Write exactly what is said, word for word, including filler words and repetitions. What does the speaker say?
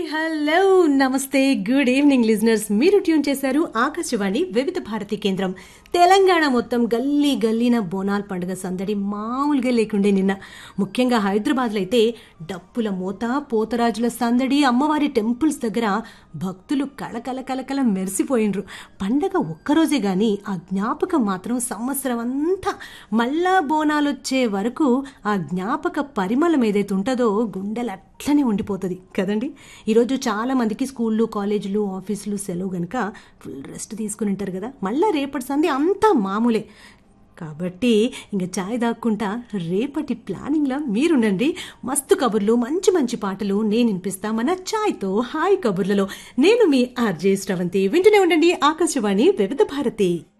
Hello నమస్తే good evening listeners. మీరు tune చేశారు ఆకాశవాణి వివిధ భారతి కేంద్రం. తెలంగాణ మొత్తం గల్లీ గల్లీన బోనాల పండుగ సందడి మామూలుగా లేకుండే నిన్న. ముఖ్యంగా హైదరాబాద్లో అయితే డప్పుల మోత, పోతరాజుల సందడి, అమ్మవారి టెంపుల్స్ దగ్గర భక్తులు కళకళ కళకళ మెరిసిపోయినరు. పండగ ఒక్కరోజే గాని ఆ జ్ఞాపకం మాత్రం సంవత్సరం అంతా మళ్ళా బోనాలొచ్చే వరకు ఆ జ్ఞాపక పరిమళం ఏదైతే ఉంటుందో గుండెల అట్లనే ఉండిపోతుంది కదండి. ఈరోజు చాలా మందికి స్కూళ్ళు, కాలేజీలు, ఆఫీసులు సెలవు గనక ఫుల్ రెస్ట్ తీసుకుని ఉంటారు కదా. మళ్ళీ రేపటి సంది అంతా మామూలే. కాబట్టి ఇంకా ఛాయ్ దాక్కుంటా రేపటి ప్లానింగ్లో మీరుండండి. మస్తు కబుర్లు, మంచి మంచి పాటలు నేను వినిపిస్తా మన ఛాయ్తో హాయ్ కబుర్లలో. నేను మీ ఆర్జే శ్రవంతి. వింటూనే ఉండండి ఆకాశవాణి వివిధ భారతి.